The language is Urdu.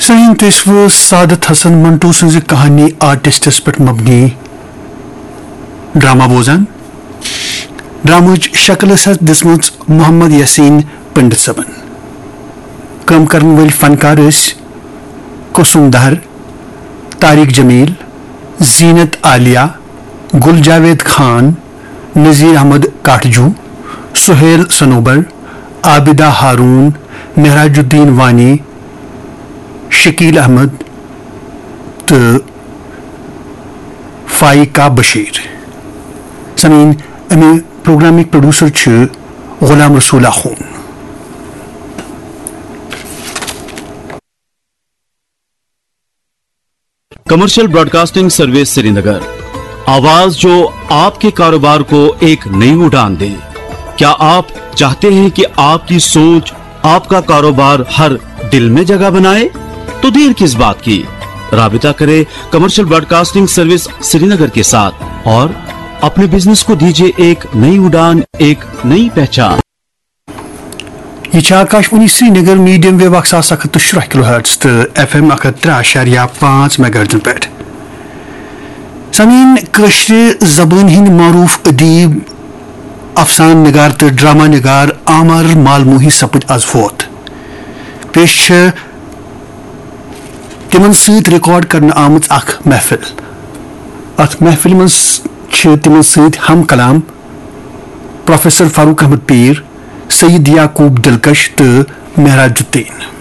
سعین تیسو سعادت حسن منٹو سنز کہانی آرٹسٹس پہ مبنی ڈرامہ بوزان ڈرامچ شکل دسم محمد یاسین پنڈت صبن کم کرن ول فنکار کسم دہر طارق جمیل زینت عالیہ گل جاوید خان نذیر احمد کاٹجو سہیل سنوبر عابدہ ہارون مہراج الدین وانی شکیل احمد تو فائقہ بشیر. سمین امی پروگرامک پروڈیوسر غلام رسول خون. کمرشل براڈ کاسٹنگ سروس سری نگر، آواز جو آپ کے کاروبار کو ایک نئی اڑان دے. کیا آپ چاہتے ہیں کہ آپ کی سوچ آپ کا کاروبار ہر دل میں جگہ بنائے؟ تو دیر کس بات کی، رابطہ کرے کمرشل براڈ کاسٹنگ سروس سری نگر کے ساتھ اور اپنے بزنس کو دیجیے ایک نئی اڑان، ایک نئی پہچان. یہ آکاشوانی سری نگر میڈیم ویو 107.3 کلو ہرٹز تو FM 103.5 میگا ہرٹزن پہ. سمین کشر زبان ہند معروف ادیب، افسان نگار تو ڈرامہ نگار عامر مالموہی سپد از فوت. پیش تمن ست ریکارڈ کرنے آمت اخ محفل. ات محفل من تمن ست ہم کلام پروفیسر فاروق احمد پیر، سید یعقوب دلکش تو مہراج الدین.